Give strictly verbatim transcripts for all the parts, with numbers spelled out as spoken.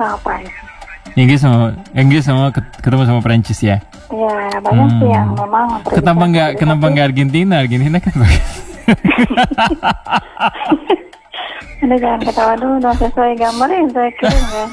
sama Prancis. Inggris sama Inggris sama ketemu sama Prancis ya. Iya, banyak hmm. sih yang memang. Kenapa nggak kenapa nggak Argentina? Argentina kan bagus. Anda jangan ketawa dulu dong, sesuai gambar yang saya kirim ya.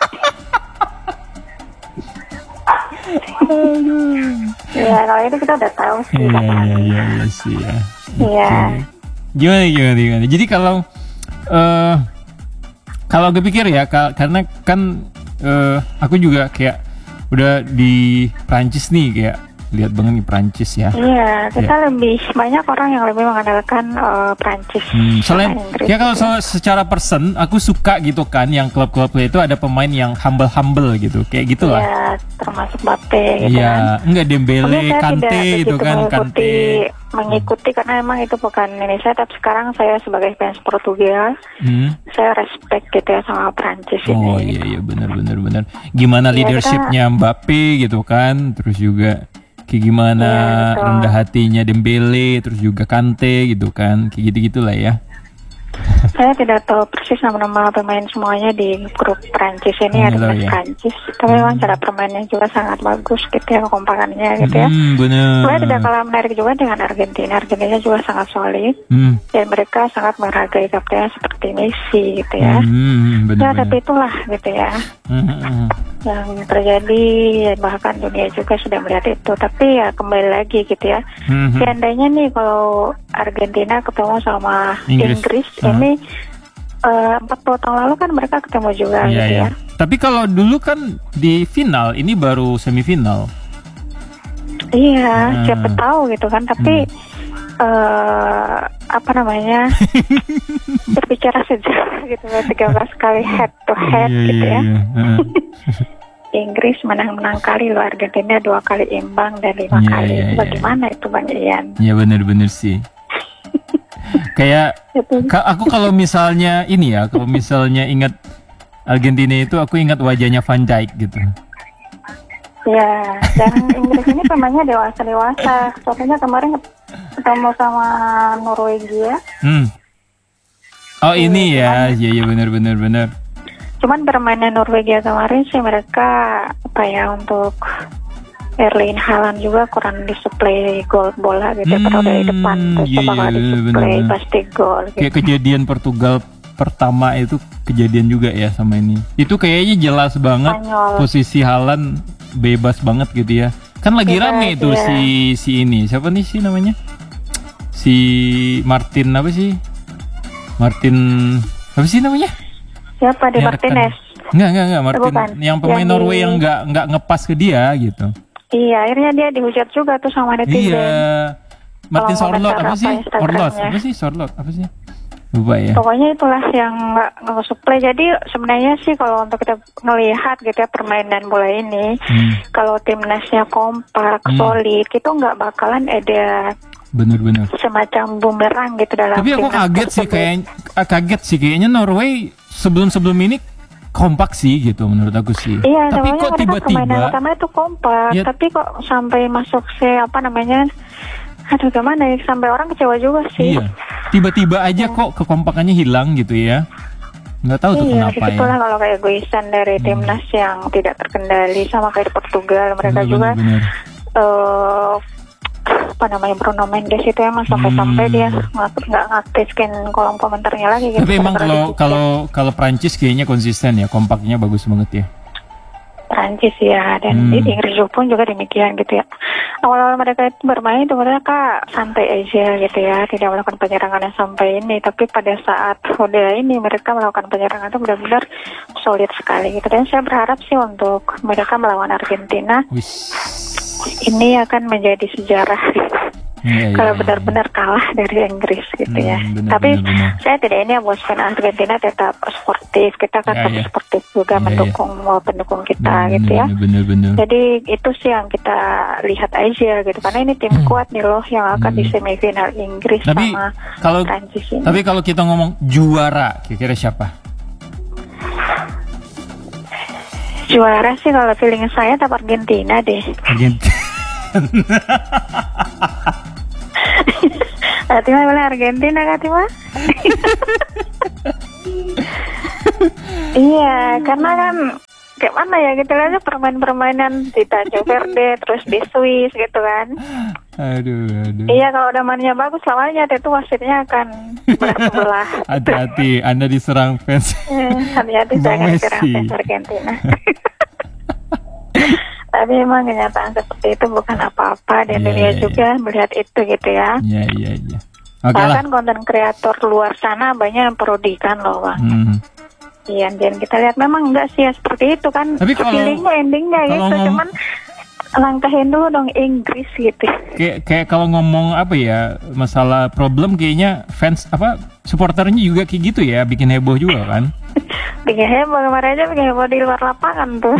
Ya kalau itu kita udah tahu sih. Iya iya iya iya sih ya. Iya. Gimana gimana gimana. Jadi kalau uh, kalau gue pikir ya, karena kan uh, aku juga kayak udah di Prancis nih, kayak lihat banget nih Prancis ya. Iya, kita ya. lebih banyak orang yang lebih mengandalkan uh, Prancis. Hmm, soalnya Inggris, ya kalau gitu. so, secara person aku suka gitu kan, yang klub-klubnya itu ada pemain yang humble-humble gitu, kayak gitulah. Iya, termasuk Mbappe gitu ya, kan. Enggak Dembele, Kante gitu kan, mengikuti, Kante. Mengikuti hmm. karena emang itu bukan Indonesia, tapi sekarang saya sebagai fans Portugal, hmm. saya respect gitu ya sama Prancis ini. Oh iya iya benar benar benar. Gimana ya, leadershipnya kita... Mbappe gitu kan, terus juga kayak gimana ya, rendah hatinya Dembele, terus juga Kante gitu kan, kayak gitu-gitulah ya. Saya tidak tahu persis nama-nama pemain semuanya di grup Prancis ini, oh, ada ya. Prancis, tapi hmm. memang cara permainnya juga sangat bagus gitu ya, kekompakannya gitu ya. Hmm, benar. Saya tidak kalah menarik juga dengan Argentina. Argentina juga sangat solid hmm. dan mereka sangat menghargai kaptennya seperti Messi gitu ya. Hmm, benar, ya benar. Tapi itulah gitu ya. Hmm. Yang terjadi, bahkan dunia juga sudah melihat itu. Tapi ya kembali lagi gitu ya. Hmm. Seandainya nih kalau Argentina ketemu sama Inggris, Inggris uh-huh. ini uh, empat puluh tahun lalu kan mereka ketemu juga yeah, gitu yeah. ya. Tapi kalau dulu kan di final, ini baru semifinal. Iya, uh. siapa tahu gitu kan. Tapi hmm. uh, apa namanya berbicara sejarah gitu ya, tiga belas kali head to head yeah, gitu yeah, ya. Yeah. Uh. Inggris menang-menang kali loh, Argentina dua kali imbang dan lima yeah, kali. Yeah, bagaimana yeah. itu Bang Ian? Iya benar-benar sih. Kayak ka- aku kalau misalnya ini ya, kalau misalnya ingat Argentina itu, aku ingat wajahnya Van Dijk gitu. Ya, dan Inggris ini pemainnya dewasa-dewasa. Contohnya kemarin ketemu sama Norwegia. Hmm. Oh ya, ini ya, iya iya benar-benar benar. Cuman bermainnya Norwegia kemarin sih mereka apa ya, untuk Erling Haaland juga kurang disuplai gol bola gitu, hmm, terus dari depan terus yeah, bakal yeah, disuplai pasti gol gitu. Kayak kejadian Portugal pertama itu kejadian juga ya sama ini. Itu kayaknya jelas banget Spanyol. Posisi Haaland bebas banget gitu ya. Kan lagi bebas, rame itu yeah. si si ini. Siapa nih sih namanya? Si Martin apa sih? Martin apa sih namanya? Siapa di Martinez? Enggak, enggak, enggak, Martin. Bukan. Yang pemain yang Norway di... yang enggak enggak ngepas ke dia gitu. Iya, akhirnya dia dihujat juga tuh sama netizen. Iya. Martin oh, Sorloth apa sih? Sorloth apa sih? Sorloth apa sih? Lupa ya. Pokoknya itulah yang nggak nggak supply. Jadi sebenarnya sih kalau untuk kita melihat gitu ya permainan bola ini, hmm. kalau timnasnya kompak, hmm. solid, itu nggak bakalan ada benar-benar semacam bumerang gitu dalam. Tapi aku kaget sih kayak kaget sih kayaknya Norway sebelum-sebelum ini kompak sih gitu menurut aku sih. Iya, tapi kok tiba-tiba permainan utama itu kompak, ya, tapi kok sampai masuk se apa namanya? Aduh gimana ya, sampai orang kecewa juga sih. Iya. Tiba-tiba aja ya. Kok kekompakannya hilang gitu ya. Nggak tahu tuh iya, kenapa ya. Itulah kalau kayak egoisan dari hmm. timnas yang tidak terkendali, sama kayak di Portugal mereka bener, juga bener, bener. Uh, apa namanya Bruno Mendes itu emang sampai-sampai hmm. dia nggak ngaktifin kolom komentarnya lagi gitu. Tapi emang kalau kalau kalau Prancis kayaknya konsisten ya, kompaknya bagus banget ya. Prancis ya, dan hmm. di Inggris pun juga demikian gitu ya. Awal-awal mereka itu bermain itu mereka santai aja gitu ya, tidak melakukan penyerangan yang sampai ini. Tapi pada saat udah ini mereka melakukan penyerangan itu benar-benar solid sekali gitu. Dan saya berharap sih untuk mereka melawan Argentina Wish. ini akan menjadi sejarah gitu. Ya, kalau ya, benar-benar ya. kalah dari Inggris gitu hmm, ya. Bener, Tapi bener, bener. saya tidak ini ya, bos fan Argentina tetap sportif. Kita kan ya, ya. sportif juga ya, mendukung ya. pendukung kita bener, gitu ya. Bener, bener. Jadi itu sih yang kita lihat aja gitu. Karena ini tim hmm. kuat nih loh yang akan hmm. di semifinal Inggris tapi, sama kalau, Prancis ini. Tapi kalau kita ngomong juara, kira-kira siapa? Juara sih kalau feeling saya tetap Argentina deh. Argentina. Katima bilang Argentina, Katima. Iya, karena kan kayak mana ya gitu kan permain-permainan di Tanjung Verde terus di Swiss gitu kan. Aduh, aduh. Iya, kalau udah mainnya bagus lawannya itu wasitnya akan bersebelah. Hati-hati, Anda diserang fans. Eh, Hati-hati jangan diserang fans Argentina. Tapi memang kenyataan seperti itu bukan apa-apa dan yeah, dunia yeah, juga yeah. melihat itu gitu ya. Iya, iya, iya. Oke lah. Bahkan konten kreator luar sana banyak yang parodikan loh, Bang. Hmm. Iya, dan kita lihat memang enggak sih ya seperti itu kan. Tapi kalau feelingnya endingnya gitu, ngom- cuman langkahin dulu dong Inggris gitu. Kayak kayak kalau ngomong apa ya masalah problem kayaknya fans apa supporternya juga kayak gitu ya, bikin heboh juga kan. Bikin heboh kemarin aja bikin heboh di luar lapangan tuh.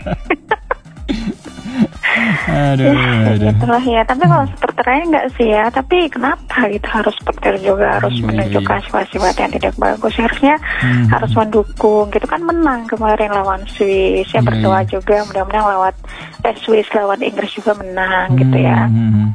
Aduh, ya, aduh. Gitulah ya. Tapi kalau supporternya enggak sih ya. Tapi kenapa gitu harus supporter juga harus Iya, menunjukkan sifat-sifat yang tidak bagus. Harusnya Hmm. harus mendukung gitu kan, menang kemarin lawan Swiss. Ya Iya, berdoa iya. juga mudah-mudahan lewat eh, Swiss lawan Inggris juga menang gitu ya. Hmm.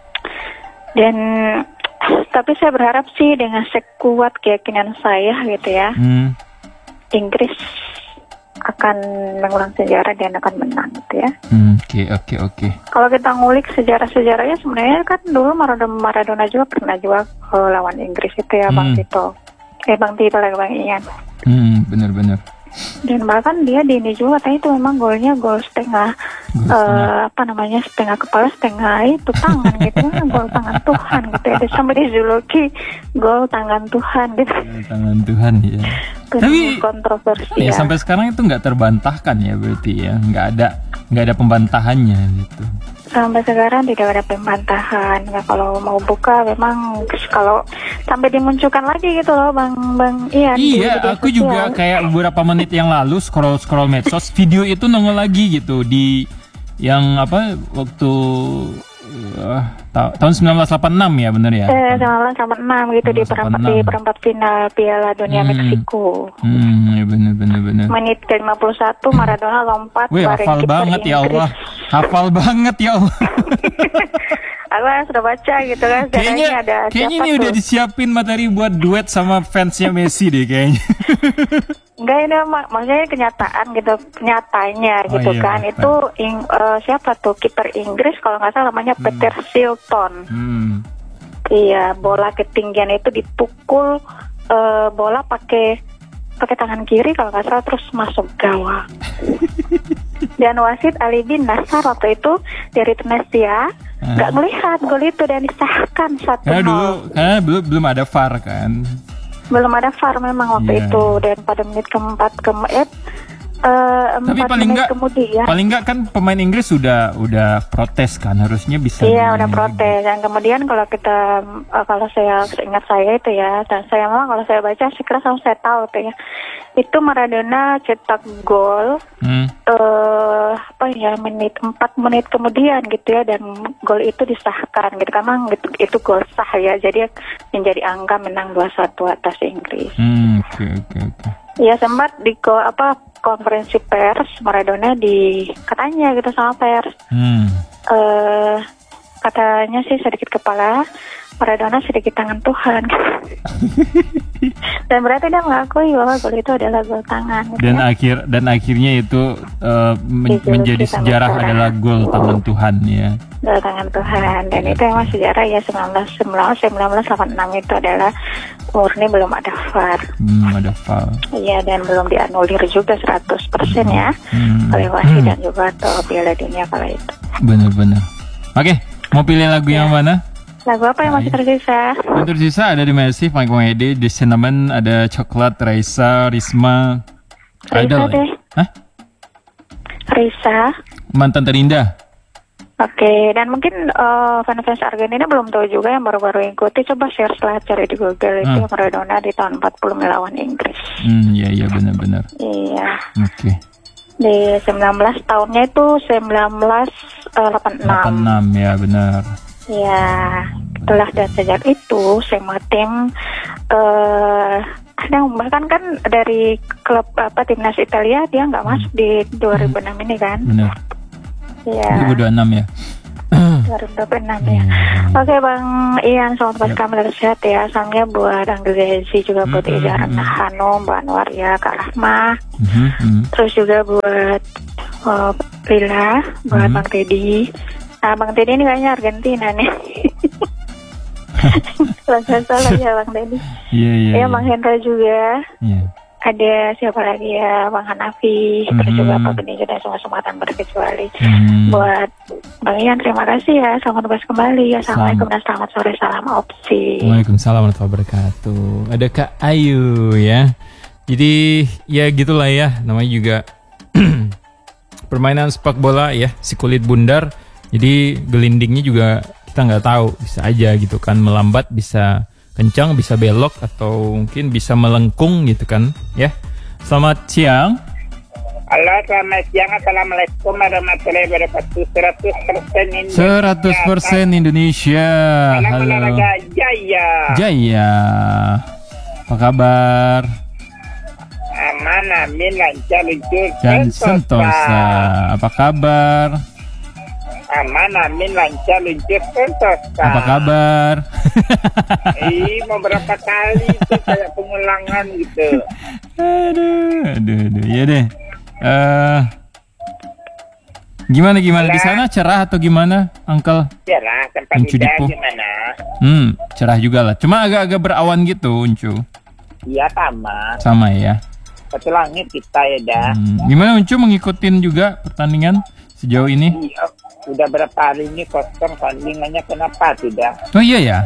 Dan tapi saya berharap sih dengan sekuat keyakinan saya gitu ya, Hmm. Inggris akan mengulang sejarah dan akan menang gitu ya. Hmm, Oke, oke, oke. Kalau kita ngulik sejarah-sejarahnya sebenarnya kan dulu Maradona, Maradona juga pernah juga uh, lawan Inggris itu ya, Bang Hmm. Tito. Eh Bang Tito lagi Bang Ian. Hmm, benar-benar. Dan bahkan dia di ini juga tadi itu memang golnya gol setengah, Gol eh, setengah. apa namanya setengah kepala setengah itu tangan gitu kan, gol tangan Tuhan gitu ya. Dan sampai dijuluki gol tangan Tuhan gitu. Tangan Tuhan ya. Tapi kontroversi ya ya. sampai sekarang itu nggak terbantahkan ya berarti ya, nggak ada nggak ada pembantahannya gitu. Sampai sekarang tidak ada pembantahan. Nah, kalau mau buka memang kalau sampai dimunculkan lagi gitu loh Bang Bang Ian. di Iya, media aku sosial. juga kayak beberapa menit yang lalu scroll scroll medsos video itu nongol lagi gitu di yang apa waktu uh, ta- tahun sembilan belas delapan puluh enam ya benar ya? Eh, sama sama enam gitu di perempat di sembilan belas delapan puluh enam. perempat final Piala Dunia Hmm. Meksiko. Hmm, ya benar benar benar. Menit ke lima puluh satu Maradona lompat Wih, bareng hafal kiper banget ya Inggris. Allah. Hafal banget ya Allah. Aku kan sudah baca gitu kan. Kayaknya sejarahnya ada kayaknya siapa ini udah tuh. disiapin materi buat duet sama fansnya Messi deh kayaknya. Enggak, ini mak maksudnya kenyataan gitu, nyatanya Oh, gitu iya, kan. betul. Itu ing- eh, siapa tuh kiper Inggris kalau nggak salah namanya Peter Shilton. Hmm. Iya, bola ketinggian itu dipukul eh, bola pakai pakai tangan kiri kalau nggak salah terus masuk gawang. Dan wasit Ali bin Nasar waktu itu dari Tunisia nggak Ah. melihat gol itu dan disahkan satu Karena dulu nol. karena belum belum ada V A R kan. Belum ada V A R memang waktu Iya. itu, dan pada menit keempat ke eh, eh, Tapi empat paling menit nggak kemudian. paling nggak kan pemain Inggris sudah udah protes kan, harusnya bisa. Iya, udah main protes. Dan kemudian kalau kita, eh, kalau saya ingat saya itu ya, dan saya memang kalau saya baca, saya kira sama saya tahu tuh ya, itu Maradona cetak gol, lagi. Hmm. eh apa ya, menit empat menit kemudian gitu ya, dan gol itu disahkan gitu, karena itu, itu gol sah ya, jadi menjadi angka menang dua satu atas Inggris. Hmm, oke oke oke. Ya sempat di ko, apa konferensi pers Maradona di katanya gitu sama pers. Hmm. Eh katanya sih sedikit kepala, Maradona sedikit tangan Tuhan. Dan berarti dia mengakui bahwa gol itu adalah gol tangan. gitu Dan ya. akhir dan akhirnya itu eh, men- Dijuluki menjadi sama sejarah sejarah. adalah gol tangan Tuhan ya. Gol tangan Tuhan. Dan itu emang sejarah ya, sembilan belas delapan puluh enam itu adalah murni belum ada V A R. Hmm, ada foul. Iya, dan belum dianulir juga seratus persen ya Hmm. oleh wasit dan juga atau Piala Dunia kala itu. Bener-bener. Oke, mau pilih lagu yang Ya. mana? Lagu apa yang masih tersisa? Yang tersisa ada di Massive, Mike Mohede, The Cinnamon, ada Coklat, Raisa, Risma, Raisa Idol. deh. Hah? Risa. Mantan terindah. Oke, dan mungkin uh, fans-fans Argentina belum tahu juga yang baru-baru ikuti. Coba share lah, cari di Google itu Hmm. Maradona di tahun empat puluh melawan Inggris. Hmm, iya iya benar-benar. Iya. Oke. Di sembilan belas tahunnya itu sembilan belas delapan puluh enam. delapan puluh enam ya benar. Ya, itulah, dan sejak itu semua tim eh ada bahkan kan dari klub apa timnas Italia dia nggak masuk di dua ribu enam ini kan. Benar. Iya. dua ribu dua puluh enam ya. dua ribu dua puluh enam ya. Hmm. Oke Bang Ian, selamat pagi, kami dari sehat ya. Salamnya buat Angga Gazi, juga buat hmm. Ida Ratna Hanum, Mbak Anwar ya, Kak Rahma. Hmm. Hmm. Terus juga buat uh, Lila, buat hmm. Bang Teddy. Nah Bang Teddy ini kayaknya Argentina nih. Kalau nggak salah ya Bang Teddy. Iya iya. Ya Bang Hendra juga. Iya. Ada siapa lagi ya, Bang Hanafi, mm-hmm. terus juga Pak Beni dan semua sematan berkecuali. Mm-hmm. Buat Bang Ian, terima kasih ya, selamat tugas kembali. Assalamualaikum dan selamat sore, salam opsi. Waalaikumsalam warahmatullahi wabarakatuh. Ada Kak Ayu ya. Jadi ya gitulah ya, namanya juga permainan sepak bola ya, si kulit bundar. Jadi gelindingnya juga kita nggak tahu, bisa aja gitu kan, melambat, bisa kencang, bisa belok, atau mungkin bisa melengkung gitu kan ya. Selamat siang. Halo, selamat siang. Assalamualaikum warahmatullahi wabarakatuh. seratus persen Indonesia. seratus persen Indonesia. Halo. Halo. Olahraga Jaya. Jaya. Apa kabar? Aman, amin, lancar, lucu. Dan Sentosa. Apa kabar? Aman, amin, lancar, lucu, Sentosa. Apa kabar? Ih, mau berapa kali itu kayak pengulangan gitu. Aduh, aduh, aduh. Iya deh. Uh, gimana gimana di sana, cerah atau gimana, Uncle? Cerah, tempat Uncu Ida Dipo. gimana? Hmm, cerah juga lah. Cuma agak-agak berawan gitu, Uncu. Iya, sama. Sama ya. Satu langit kita ya dah. Hmm, gimana Uncu mengikutin juga pertandingan sejauh ini? Iya, udah berapa hari ini kosong tandingannya, kenapa tidak? Oh iya ya.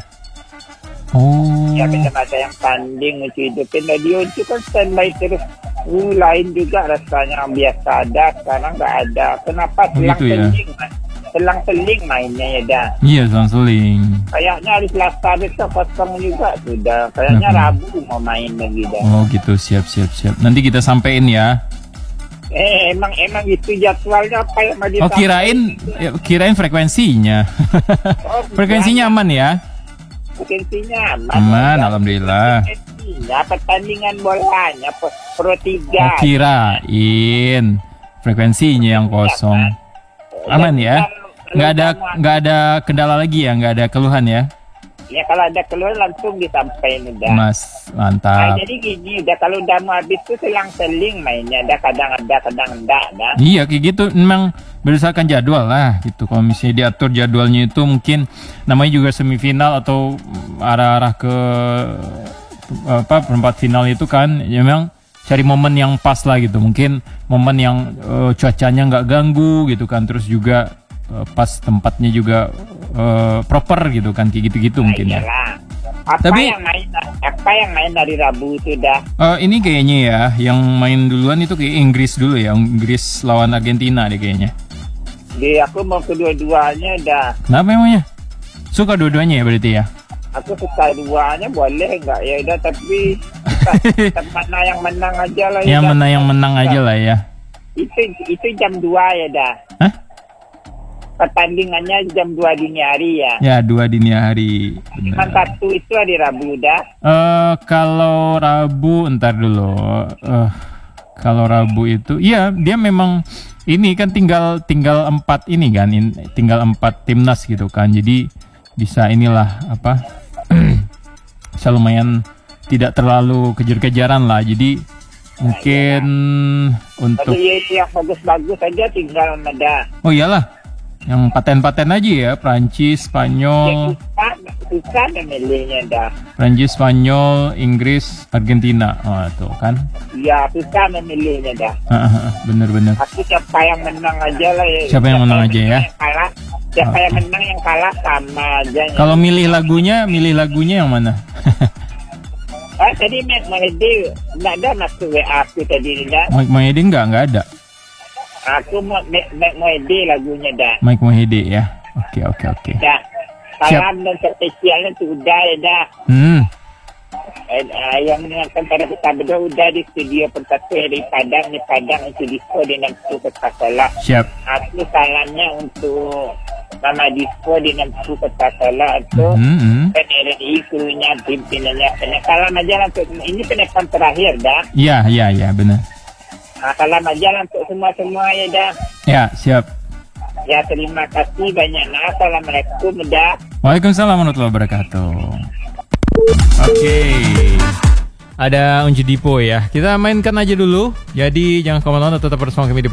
Oh. Ya kita ada yang tanding Uncu hidupin radio Uncu kan standby terus. Uh, lain juga rasanya, yang biasa ada sekarang nggak ada. Kenapa selang-seling? Gitu ya? Selang-seling mainnya ya dah. Iya, selang-seling. Kayaknya hari Selasa besok kosong juga sudah. Kayaknya Kenapa? Rabu mau main lagi dah. Oh gitu, siap siap siap. Nanti kita sampein ya. Eh emang emang itu jadwalnya apa yang mau Oh kirain ya, kirain frekuensinya. Oh, frekuensinya aman ya? Frekuensinya aman. Aman, ya. alhamdulillah. Frekuensinya pertandingan bolanya Pro tiga. Oh kirain frekuensinya yang kosong. Aman ya? Nggak ada nggak ada kendala lagi ya? Nggak ada keluhan ya? Ya kalau ada keluar langsung disampaikan udah. Mas, mantap. Nah, jadi gini, udah kalau udah mau habis tuh selang-seling mainnya, ada kadang ada, kadang enggak, dah. Iya kayak gitu, memang berdasarkan jadwal lah gitu. Kalau misalnya diatur jadwalnya itu mungkin namanya juga semifinal atau arah-arah ke apa perempat final itu kan, ya memang cari momen yang pas lah gitu. Mungkin momen yang uh, cuacanya nggak ganggu gitu kan, terus juga uh, pas tempatnya juga uh, proper gitu kan, kayak gitu-gitu nah, mungkin iyalah. Ya. Apa Tapi yang main apa yang main dari Rabu itu dah? Uh, ini kayaknya ya, yang main duluan itu kayak Inggris dulu ya, Inggris lawan Argentina deh kayaknya. Di aku mau kedua-duanya dah. Kenapa emangnya? Suka dua-duanya ya berarti ya? Aku suka duanya, boleh nggak ya udah, tapi kita, mana yang menang aja lah. Yang ya, mana yang menang aja lah ya. Itu itu jam dua ya dah. Hah? Pertandingannya jam dua dini hari ya. Ya, dua dini hari. Cuman satu itu hari Rabu dah. Uh, kalau Rabu entar dulu. Uh, kalau Rabu itu, iya dia memang ini kan tinggal tinggal empat ini kan, in, tinggal empat timnas gitu kan. Jadi bisa inilah apa? Bisa lumayan tidak terlalu kejar-kejaran lah. Jadi mungkin nah, ya. Untuk tapi yang bagus-bagus aja tinggal ada. Oh iyalah. Yang paten-paten aja ya, Prancis, Spanyol. Ya, susah memilihnya dah. Prancis, Spanyol, Inggris, Argentina. Oh, tuh kan. Ya, susah memilihnya dah. Bener-bener. Tapi siapa yang menang aja lah ya. Siapa yang menang aja ya? Yang kalah, siapa okay. yang menang yang kalah sama aja. Kalau milih lagunya, milih lagunya yang mana? Ah, tadi Mike Mohede nggak ada masuk W A aku tadi enggak? Mike Mohede nggak, nggak ada. Aku mau Mike Mohede lagunya dah. Mike Mohede ya. Oke oke oke. Dah. Salam dan spesialnya tuh udah ya dah. Hmm. Eh, uh, yang mendengarkan pada kita berdua udah di studio Persatu dari Padang, di Padang itu Disco di Nampu Kota Siap. Aku salamnya untuk Mama Disco di Nampu Kota Sala itu mm-hmm. P N R I krunya, pimpinannya. Salam aja lah untuk ini penekan terakhir dah. Iya iya iya benar. Nah, salam aja lah untuk semua-semua ya dah. Ya siap. Ya terima kasih banyak. Nah, assalamualaikum dah. Waalaikumsalam warahmatullahi wabarakatuh. Oke. Ada Unji Dipo ya. Kita mainkan aja dulu. Jadi jangan kemana-mana, tetap bersama kami di